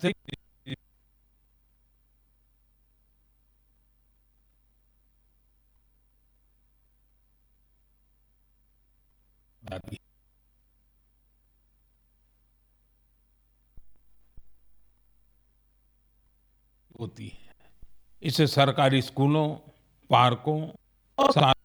जैसे आजादी होती है। इसे सरकारी स्कूलों, पार्कों और